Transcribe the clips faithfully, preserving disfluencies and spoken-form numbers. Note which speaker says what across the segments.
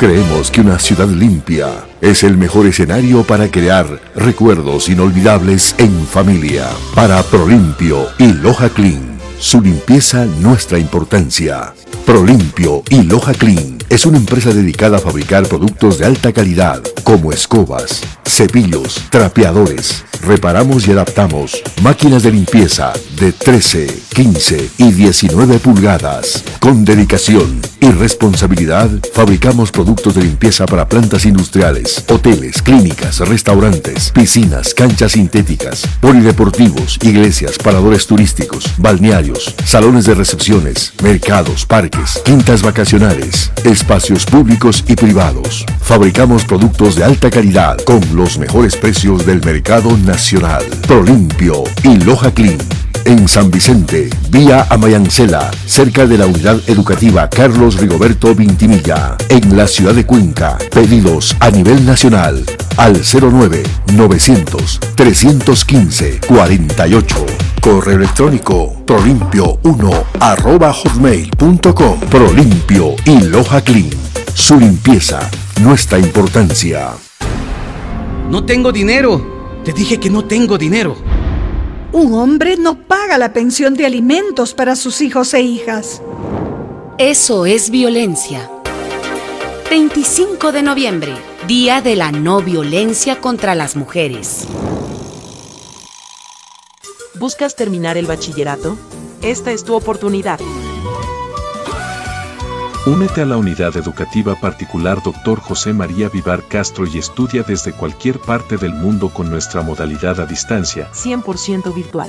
Speaker 1: Creemos que una ciudad limpia es el mejor escenario para crear recuerdos inolvidables en familia. Para Prolimpio y Loja Clean, su limpieza nuestra importancia. Prolimpio y Loja Clean es una empresa dedicada a fabricar productos de alta calidad como escobas, cepillos, trapeadores. Reparamos y adaptamos máquinas de limpieza de trece, quince y diecinueve pulgadas. Con dedicación y responsabilidad, fabricamos productos de limpieza para plantas industriales, hoteles, clínicas, restaurantes, piscinas, canchas sintéticas, polideportivos, iglesias, paradores turísticos, balnearios, salones de recepciones, mercados, parques, quintas vacacionales, espacios públicos y privados. Fabricamos productos de alta calidad con los mejores precios del mercado nacional. Prolimpio y Loja Clean. En San Vicente, vía Amayancela, cerca de la unidad educativa Carlos Rigoberto Vintimilla. En la ciudad de Cuenca, pedidos a nivel nacional al cero nueve, novecientos, trescientos quince, cuarenta y ocho. Correo electrónico prolimpio uno arroba hotmail punto com. Prolimpio y Loja Clean. Su limpieza, nuestra importancia.
Speaker 2: No tengo dinero. Te dije que no tengo dinero.
Speaker 3: Un hombre no paga la pensión de alimentos para sus hijos e hijas.
Speaker 4: Eso es violencia. veinticinco de noviembre, Día de la No Violencia contra las Mujeres.
Speaker 5: ¿Buscas terminar el bachillerato? Esta es tu oportunidad.
Speaker 6: Únete a la unidad educativa particular doctor José María Vivar Castro y estudia desde cualquier parte del mundo con nuestra modalidad a distancia,
Speaker 5: cien por ciento virtual.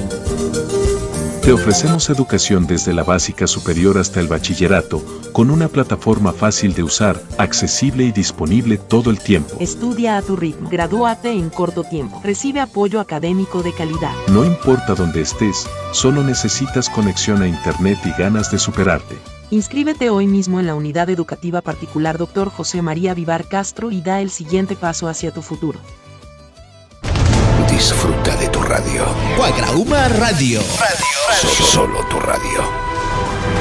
Speaker 6: Te ofrecemos educación desde la básica superior hasta el bachillerato, con una plataforma fácil de usar, accesible y disponible todo el tiempo.
Speaker 5: Estudia a tu ritmo, gradúate en corto tiempo, recibe apoyo académico de calidad.
Speaker 6: No importa dónde estés, solo necesitas conexión a internet y ganas de superarte.
Speaker 5: Inscríbete hoy mismo en la unidad educativa particular doctor José María Vivar Castro y da el siguiente paso hacia tu futuro.
Speaker 7: Disfruta de tu radio.
Speaker 8: Guagrauma Radio.
Speaker 7: Radio. Radio. Solo tu radio.